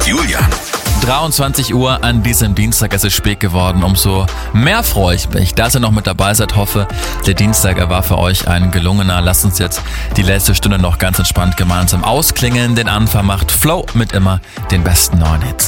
Julian. 23 Uhr an diesem Dienstag, es ist spät geworden. Umso mehr freue ich mich, dass ihr noch mit dabei seid. Hoffe, der Dienstag war für euch ein gelungener. Lasst uns jetzt die letzte Stunde noch ganz entspannt gemeinsam ausklingen. Den Anfang macht Flow mit immer den besten neuen Hits.